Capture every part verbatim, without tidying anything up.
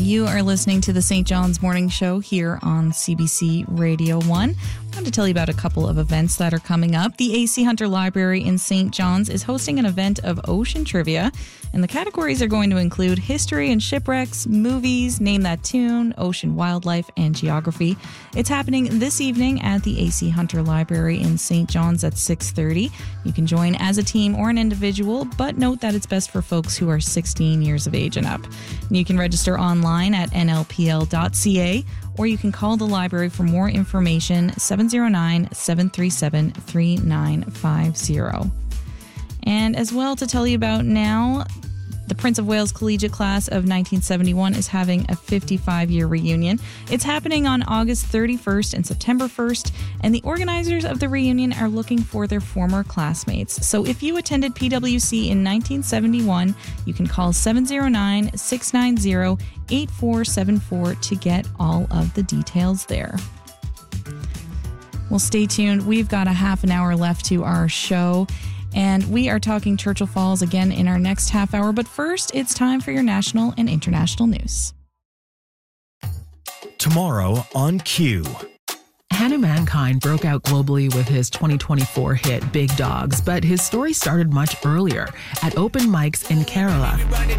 You are listening to the Saint John's Morning Show here on C B C Radio one. I wanted to tell you about a couple of events that are coming up. The A C Hunter Library in Saint John's is hosting an event of ocean trivia, and the categories are going to include history and shipwrecks, movies, Name That Tune, ocean wildlife, and geography. It's happening this evening at the A C Hunter Library in Saint John's at six thirty. You can join as a team or an individual, but note that it's best for folks who are sixteen years of age and up. You can register online at N L P L dot C A, or you can call the library for more information, seven oh nine, seven three seven, three nine five zero. And as well to tell you about now, the Prince of Wales Collegiate Class of nineteen seventy-one is having a fifty-five-year reunion. It's happening on August thirty-first and September first, and the organizers of the reunion are looking for their former classmates. So if you attended P W C in nineteen seventy-one, you can call seven oh nine, six nine zero, eight four seven four to get all of the details there. Well, stay tuned. We've got a half an hour left to our show, and we are talking Churchill Falls again in our next half hour. But first, it's time for your national and international news. Tomorrow on Q. Hanu Mankind broke out globally with his twenty twenty-four hit Big Dogs, but his story started much earlier at open mics in Kerala.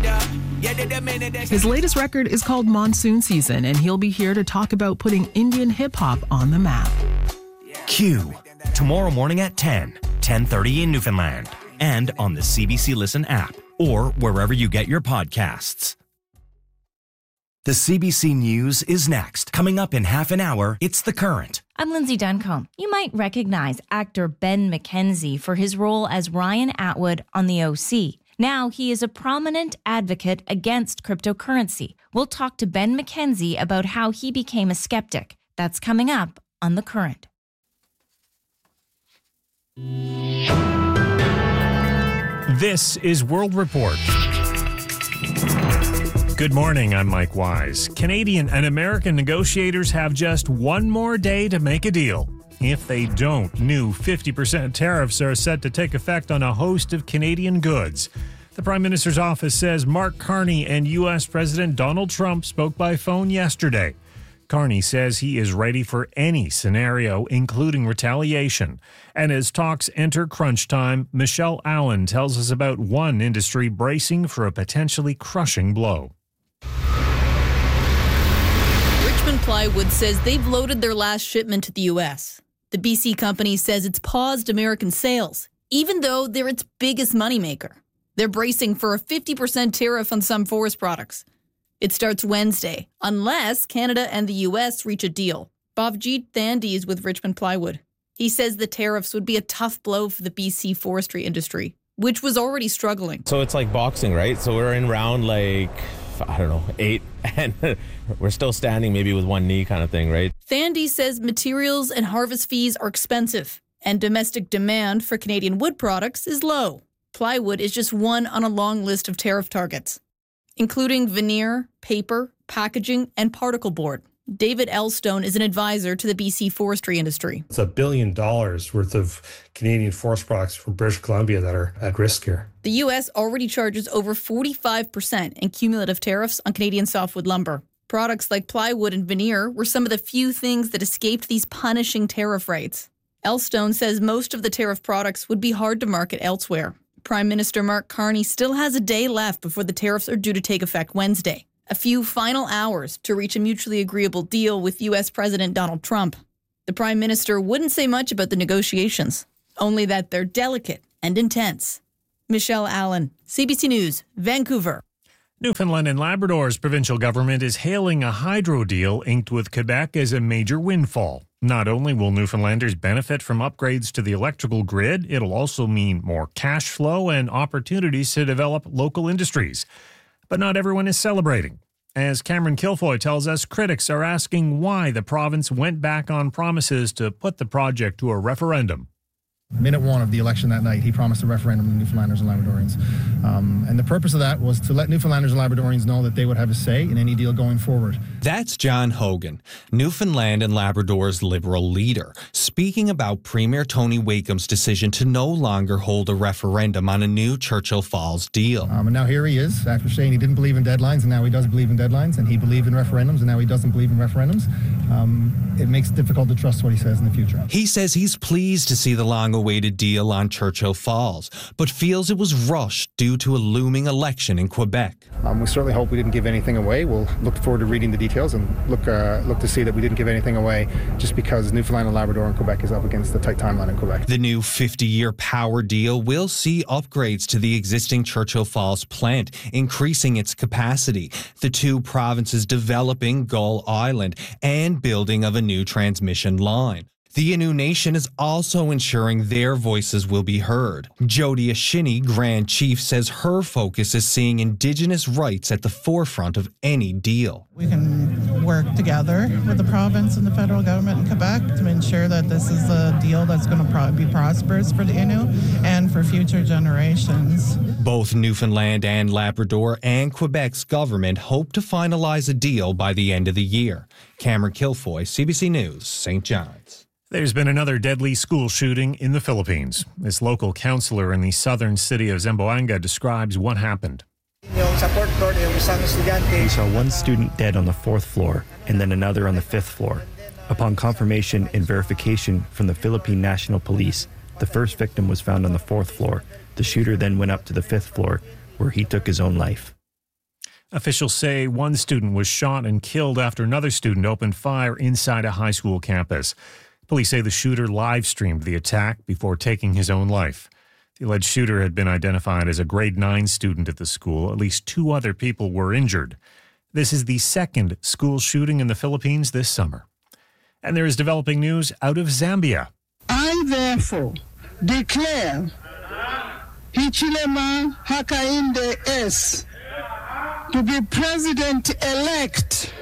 His latest record is called Monsoon Season, and he'll be here to talk about putting Indian hip-hop on the map. Q. Tomorrow morning at ten, ten thirty in Newfoundland, and on the C B C Listen app, or wherever you get your podcasts. The C B C News is next. Coming up in half an hour, it's The Current. I'm Lindsay Duncombe. You might recognize actor Ben McKenzie for his role as Ryan Atwood on The O C. Now he is a prominent advocate against cryptocurrency. We'll talk to Ben McKenzie about how he became a skeptic. That's coming up on The Current. This is World Report. Good morning, I'm Mike Wise. Canadian and American negotiators have just one more day to make a deal. If they don't, new fifty percent tariffs are set to take effect on a host of Canadian goods. The Prime Minister's office says Mark Carney and U S President Donald Trump spoke by phone yesterday. Carney says he is ready for any scenario, including retaliation. And as talks enter crunch time, Michelle Allen tells us about one industry bracing for a potentially crushing blow. Richmond Plywood says they've loaded their last shipment to the U S. The B C company says it's paused American sales, even though they're its biggest moneymaker. They're bracing for a fifty percent tariff on some forest products. It starts Wednesday, unless Canada and the U S reach a deal. Bhavjit Thandhi is with Richmond Plywood. He says the tariffs would be a tough blow for the B C forestry industry, which was already struggling. So it's like boxing, right? So we're in round like, I don't know, eight, and we're still standing maybe with one knee kind of thing, right? Thandhi says materials and harvest fees are expensive, and domestic demand for Canadian wood products is low. Plywood is just one on a long list of tariff targets, including veneer, paper, packaging, and particle board. David Elstone is an advisor to the B C forestry industry. It's a billion dollars worth of Canadian forest products from British Columbia that are at risk here. The U S already charges over forty-five percent in cumulative tariffs on Canadian softwood lumber. Products like plywood and veneer were some of the few things that escaped these punishing tariff rates. Elstone says most of the tariff products would be hard to market elsewhere. Prime Minister Mark Carney still has a day left before the tariffs are due to take effect Wednesday. A few final hours to reach a mutually agreeable deal with U S President Donald Trump. The Prime Minister wouldn't say much about the negotiations, only that they're delicate and intense. Michelle Allen, C B C News, Vancouver. Newfoundland and Labrador's provincial government is hailing a hydro deal inked with Quebec as a major windfall. Not only will Newfoundlanders benefit from upgrades to the electrical grid, it'll also mean more cash flow and opportunities to develop local industries. But not everyone is celebrating. As Cameron Kilfoy tells us, critics are asking why the province went back on promises to put the project to a referendum. Minute one of the election that night, he promised a referendum to Newfoundlanders and Labradorians. Um, and the purpose of that was to let Newfoundlanders and Labradorians know that they would have a say in any deal going forward. That's John Hogan, Newfoundland and Labrador's Liberal leader, speaking about Premier Tony Wakeham's decision to no longer hold a referendum on a new Churchill Falls deal. Um, and now here he is, after saying he didn't believe in deadlines, and now he does believe in deadlines, and he believed in referendums, and now he doesn't believe in referendums. Um, it makes it difficult to trust what he says in the future. He says he's pleased to see the long-awaited deal on Churchill Falls, but feels it was rushed due to a looming election in Quebec. Um, we certainly hope we didn't give anything away. We'll look forward to reading the details and look uh, look to see that we didn't give anything away just because Newfoundland and Labrador and Quebec is up against the tight timeline in Quebec. The new fifty-year power deal will see upgrades to the existing Churchill Falls plant, increasing its capacity, the two provinces developing Gull Island, and building of a new transmission line. The Innu Nation is also ensuring their voices will be heard. Jody Ashini, Grand Chief, says her focus is seeing Indigenous rights at the forefront of any deal. We can work together with the province and the federal government in Quebec to ensure that this is a deal that's going to pro- be prosperous for the Innu and for future generations. Both Newfoundland and Labrador and Quebec's government hope to finalize a deal by the end of the year. Cameron Kilfoy, C B C News, Saint John's. There's been another deadly school shooting in the Philippines. This local counselor in the southern city of Zamboanga describes what happened. We saw one student dead on the fourth floor and then another on the fifth floor. Upon confirmation and verification from the Philippine National Police, the first victim was found on the fourth floor. The shooter then went up to the fifth floor, where he took his own life. Officials say one student was shot and killed after another student opened fire inside a high school campus. Police say the shooter live-streamed the attack before taking his own life. The alleged shooter had been identified as a grade nine student at the school. At least two other people were injured. This is the second school shooting in the Philippines this summer. And there is developing news out of Zambia. I therefore declare Hichilema Hakainde S. to be president-elect.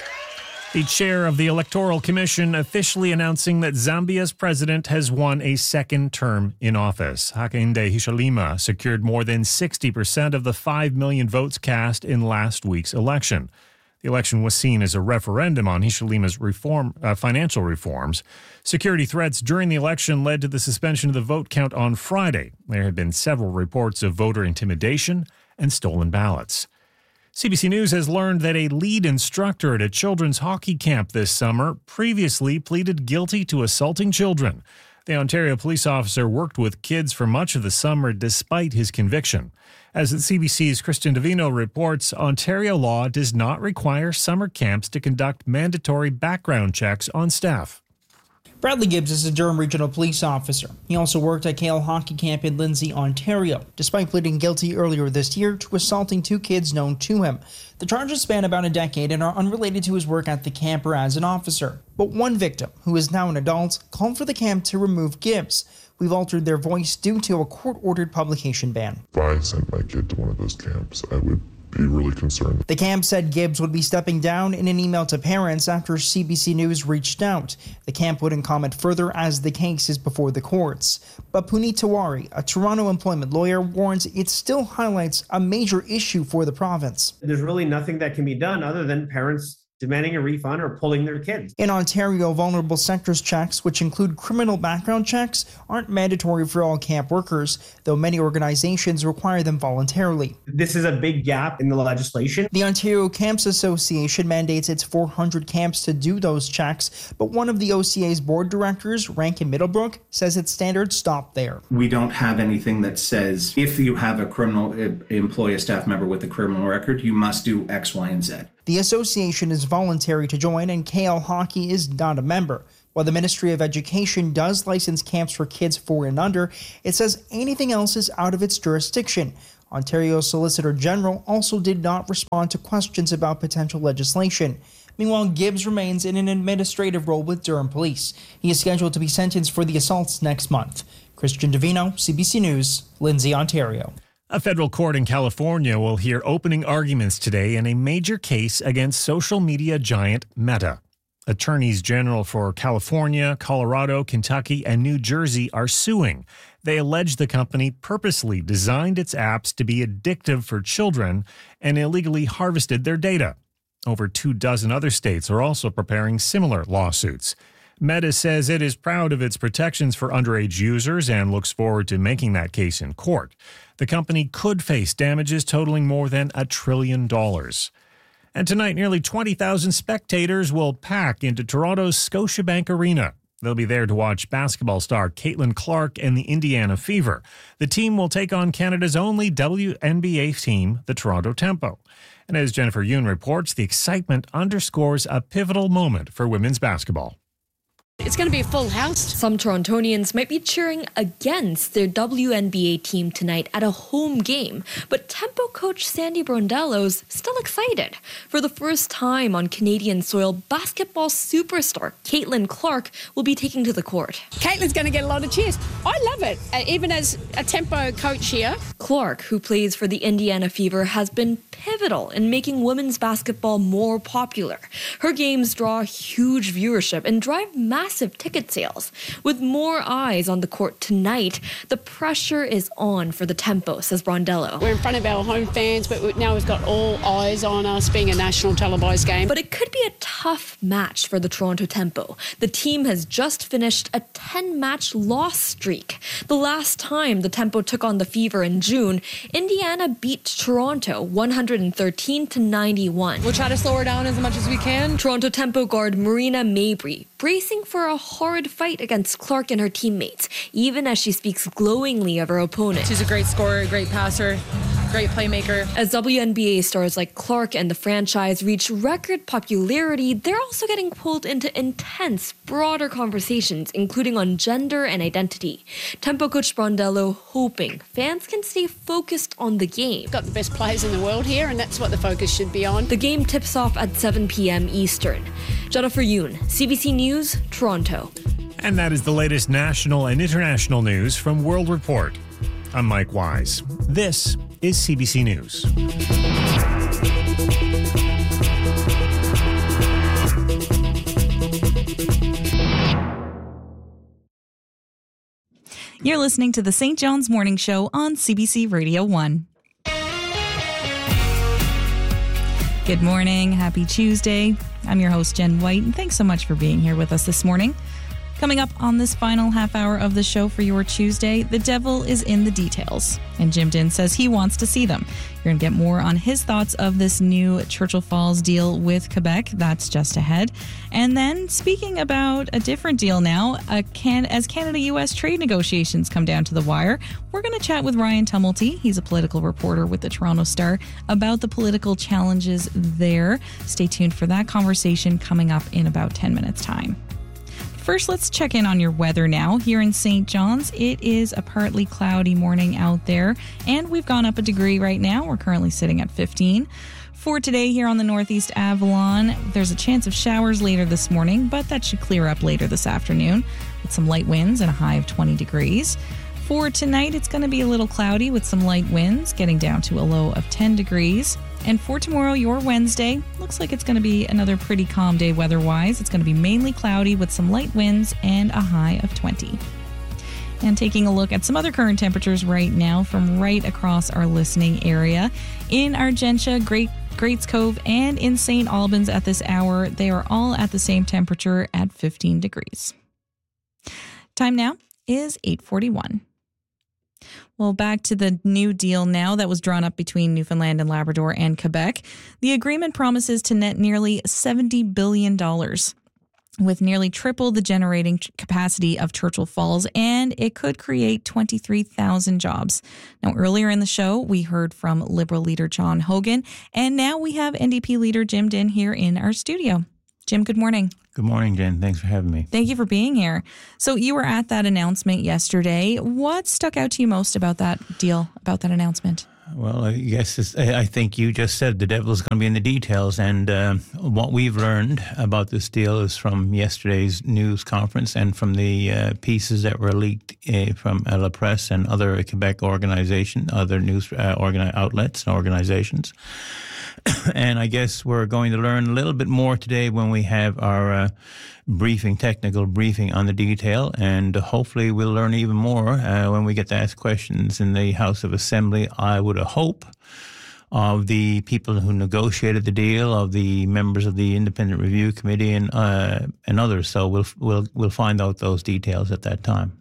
The chair of the Electoral Commission officially announcing that Zambia's president has won a second term in office. Hakainde Hichilema secured more than sixty percent of the five million votes cast in last week's election. The election was seen as a referendum on Hichilema's reform, uh, financial reforms. Security threats during the election led to the suspension of the vote count on Friday. There had been several reports of voter intimidation and stolen ballots. C B C News has learned that a lead instructor at a children's hockey camp this summer previously pleaded guilty to assaulting children. The Ontario police officer worked with kids for much of the summer despite his conviction. As the C B C's Christian Davino reports, Ontario law does not require summer camps to conduct mandatory background checks on staff. Bradley Gibbs is a Durham Regional Police Officer. He also worked at Kale Hockey Camp in Lindsay, Ontario, despite pleading guilty earlier this year to assaulting two kids known to him. The charges span about a decade and are unrelated to his work at the camp or as an officer. But one victim, who is now an adult, called for the camp to remove Gibbs. We've altered their voice due to a court-ordered publication ban. If I sent my kid to one of those camps, I would be really concerned. The camp said Gibbs would be stepping down in an email to parents after C B C News reached out. The camp wouldn't comment further as the case is before the courts. But Puneet Tiwari, a Toronto employment lawyer, warns it still highlights a major issue for the province. There's really nothing that can be done other than parents demanding a refund or pulling their kids. In Ontario, vulnerable sectors checks, which include criminal background checks, aren't mandatory for all camp workers, though many organizations require them voluntarily. This is a big gap in the legislation. The Ontario Camps Association mandates its four hundred camps to do those checks, but one of the O C A's board directors, Rankin Middlebrook, says its standards stop there. We don't have anything that says if you have a criminal employ a staff member with a criminal record, you must do X, Y, and Z. The association is voluntary to join, and K L Hockey is not a member. While the Ministry of Education does license camps for kids four and under, it says anything else is out of its jurisdiction. Ontario Solicitor General also did not respond to questions about potential legislation. Meanwhile, Gibbs remains in an administrative role with Durham Police. He is scheduled to be sentenced for the assaults next month. Christian Davino, C B C News, Lindsay, Ontario. A federal court in California will hear opening arguments today in a major case against social media giant Meta. Attorneys General for California, Colorado, Kentucky, and New Jersey are suing. They allege the company purposely designed its apps to be addictive for children and illegally harvested their data. Over two dozen other states are also preparing similar lawsuits. Meta says it is proud of its protections for underage users and looks forward to making that case in court. The company could face damages totaling more than a trillion dollars. And tonight, nearly twenty thousand spectators will pack into Toronto's Scotiabank Arena. They'll be there to watch basketball star Caitlin Clark and the Indiana Fever. The team will take on Canada's only W N B A team, the Toronto Tempo. And as Jennifer Yoon reports, the excitement underscores a pivotal moment for women's basketball. It's going to be a full house. Some Torontonians might be cheering against their W N B A team tonight at a home game, but Tempo coach Sandy Brondello's still excited. For the first time on Canadian soil, basketball superstar Caitlin Clark will be taking to the court. Caitlin's going to get a lot of cheers. I love it, uh, even as a Tempo coach here. Clark, who plays for the Indiana Fever, has been pivotal in making women's basketball more popular. Her games draw huge viewership and drive massive ticket sales. With more eyes on the court tonight, the pressure is on for the Tempo, says Brondello. We're in front of our home fans, but now we've got all eyes on us being a national televised game. But it could be a tough match for the Toronto Tempo. The team has just finished a ten-match loss streak. The last time the Tempo took on the Fever in June, Indiana beat Toronto one hundred thirteen to ninety-one. We'll try to slow her down as much as we can. Toronto Tempo guard Marina Mabry bracing for a horrid fight against Clark and her teammates, even as she speaks glowingly of her opponent. She's a great scorer, great passer, great playmaker. As W N B A stars like Clark and the franchise reach record popularity, they're also getting pulled into intense, broader conversations, including on gender and identity. Tempo coach Brondello hoping fans can stay focused on the game. We've got the best players in the world here, and that's what the focus should be on. The game tips off at seven p.m. Eastern. Jennifer Yoon, C B C News, Toronto. And that is the latest national and international news from World Report. I'm Mike Wise. This is C B C News. You're listening to the Saint John's Morning Show on C B C Radio one. Good morning. Happy Tuesday. I'm your host, Jen White, and thanks so much for being here with us this morning. Coming up on this final half hour of the show for your Tuesday, the devil is in the details. And Jim Dinh says he wants to see them. You're going to get more on his thoughts of this new Churchill Falls deal with Quebec. That's just ahead. And then speaking about a different deal now, uh, can, as Canada-U S trade negotiations come down to the wire, we're going to chat with Ryan Tumulty. He's a political reporter with the Toronto Star about the political challenges there. Stay tuned for that conversation coming up in about ten minutes' time. First, let's check in on your weather now. Here in Saint John's, it is a partly cloudy morning out there, and we've gone up a degree right now. We're currently sitting at fifteen. For today here on the Northeast Avalon, there's a chance of showers later this morning, but that should clear up later this afternoon with some light winds and a high of twenty degrees. For tonight, it's going to be a little cloudy with some light winds, getting down to a low of ten degrees. And for tomorrow, your Wednesday, looks like it's going to be another pretty calm day weather-wise. It's going to be mainly cloudy with some light winds and a high of twenty. And taking a look at some other current temperatures right now from right across our listening area. In Argentia, Great Greats Cove, and in Saint Albans at this hour, they are all at the same temperature at fifteen degrees. Time now is eight forty-one. Well, back to the new deal now that was drawn up between Newfoundland and Labrador and Quebec. The agreement promises to net nearly seventy billion dollars, with nearly triple the generating capacity of Churchill Falls, and it could create twenty-three thousand jobs. Now, earlier in the show, we heard from Liberal leader John Hogan, and now we have N D P leader Jim Dinh here in our studio. Jim, good morning. Good morning, Jen. Thanks for having me. Thank you for being here. So you were at that announcement yesterday. What stuck out to you most about that deal, about that announcement? Well, I guess it's, I think you just said the devil is going to be in the details. And uh, what we've learned about this deal is from yesterday's news conference and from the uh, pieces that were leaked uh, from uh, La Presse and other Quebec organizations, other news uh, organi- outlets and organizations. And I guess we're going to learn a little bit more today when we have our uh, briefing, technical briefing on the detail. And hopefully we'll learn even more uh, when we get to ask questions in the House of Assembly. I would hope of the people who negotiated the deal, of the members of the Independent Review Committee, and uh, and others. So we'll we'll we'll find out those details at that time.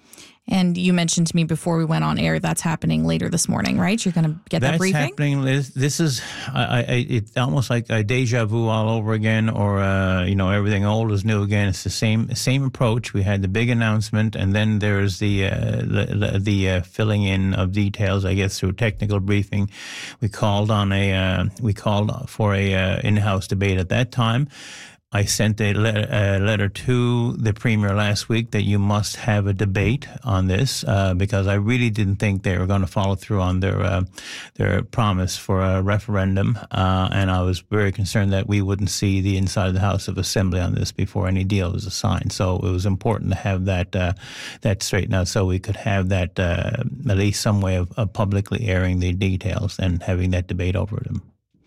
And you mentioned to me before we went on air that's happening later this morning, right? You're going to get that That's briefing? happening. Liz. This is I, I, it's almost like a deja vu all over again, or uh, you know, everything old is new again. It's the same same approach. We had the big announcement, and then there's the uh, the, the uh, filling in of details. I guess through technical briefing, we called on a uh, we called for a uh, in-house debate at that time. I sent a letter, a letter to the Premier last week that you must have a debate on this uh, because I really didn't think they were going to follow through on their uh, their promise for a referendum, uh, and I was very concerned that we wouldn't see the inside of the House of Assembly on this before any deal was signed. So it was important to have that uh, that straightened out so we could have that uh, at least some way of, of publicly airing the details and having that debate over them.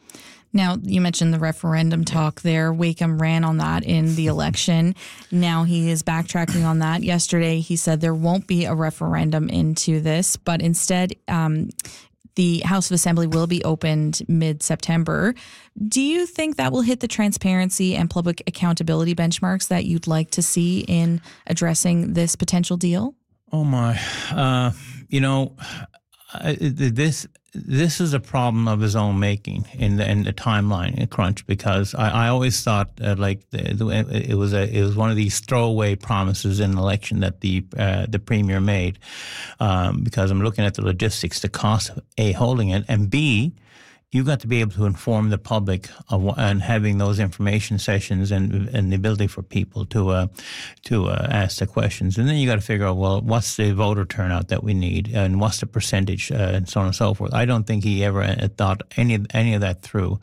Now, you mentioned the referendum talk there. Wakeham ran on that in the election. Now he is backtracking on that. Yesterday, he said there won't be a referendum into this, but instead, um, the House of Assembly will be opened mid-September. Do you think that will hit the transparency and public accountability benchmarks that you'd like to see in addressing this potential deal? Oh, my. Uh, you know, uh, this... This is a problem of his own making in the, in the timeline crunch, because I, I always thought uh, like the, the, it was a it was one of these throwaway promises in an election that the uh, the Premier made, um, because I'm looking at the logistics, the cost of A, holding it, and B, you've got to be able to inform the public of, and having those information sessions and and the ability for people to uh, to uh, ask the questions. And then you got to figure out, well, what's the voter turnout that we need, and what's the percentage, uh, and so on and so forth. I don't think he ever thought any any of that through.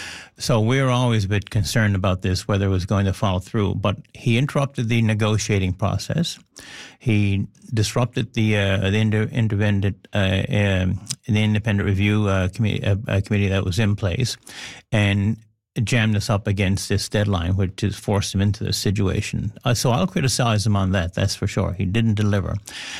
So we're always a bit concerned about this, whether it was going to follow through. But he interrupted the negotiating process. He disrupted the uh, the inter- independent uh, um, the independent review uh, committee uh, uh, committee that was in place, and jammed us up against this deadline, which has forced him into this situation. Uh, so I'll criticize him on that. That's for sure. He didn't deliver.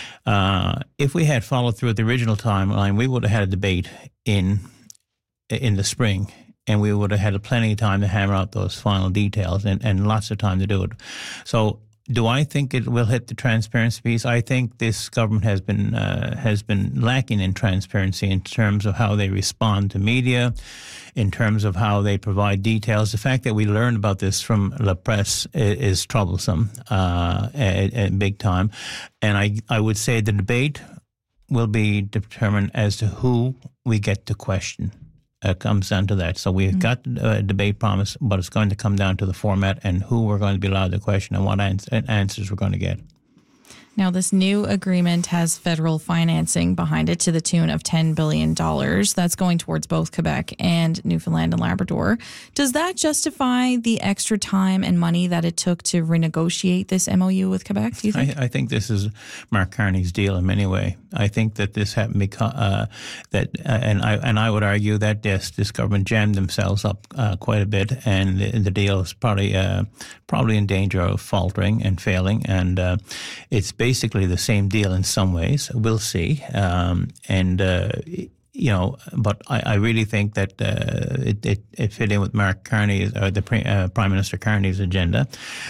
Uh, if we had followed through with the original timeline, we would have had a debate in in the spring. And we would have had plenty of time to hammer out those final details, and, and lots of time to do it. So, do I think it will hit the transparency piece? I think this government has been uh, has been lacking in transparency in terms of how they respond to media, in terms of how they provide details. The fact that we learned about this from La Presse is, is troublesome, uh, at, at big time. And I I would say the debate will be determined as to who we get to question. Uh, comes down to that. So we've mm-hmm. got a debate promise, but it's going to come down to the format and who we're going to be allowed to question and what ans- answers we're going to get. Now, this new agreement has federal financing behind it to the tune of ten billion dollars. That's going towards both Quebec and Newfoundland and Labrador. Does that justify the extra time and money that it took to renegotiate this M O U with Quebec, do you think? I, I think this is Mark Carney's deal in many ways. I think that this happened because, uh, that, uh, and I and I would argue that yes, this government jammed themselves up uh, quite a bit, and the, the deal is probably uh, probably in danger of faltering and failing, and uh, it's basically the same deal in some ways. We'll see. Um, and, uh, you know, but I, I really think that uh, it, it, it fit in with Mark Carney's, uh, the pre, uh, Prime Minister Carney's agenda,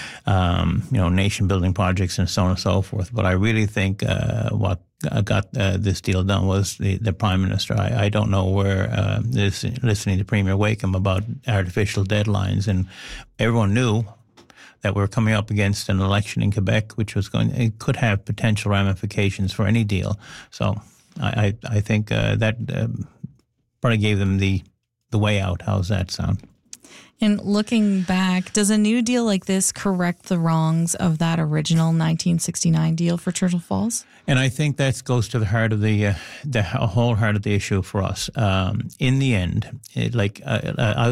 um, you know, nation building projects and so on and so forth. But I really think uh, what got uh, this deal done was the, the Prime Minister. I, I don't know where, uh, this, listening to Premier Wakeham about artificial deadlines, and everyone knew that we're coming up against an election in Quebec, which was going, it could have potential ramifications for any deal. So I, I, I think uh, that uh, probably gave them the, the way out. How's that sound? And looking back, does a new deal like this correct the wrongs of that original nineteen sixty-nine deal for Churchill Falls? And I think that goes to the heart of the uh, the whole heart of the issue for us. Um, in the end, it, like uh, I